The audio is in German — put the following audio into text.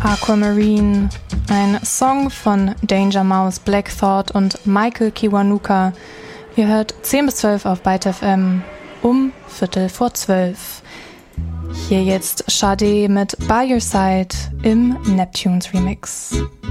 Aquamarine, ein Song von Danger Mouse, Black Thought und Michael Kiwanuka. Ihr hört 10 bis 12 auf Byte FM um 11:45. Hier jetzt Sade mit By Your Side im Neptunes Remix.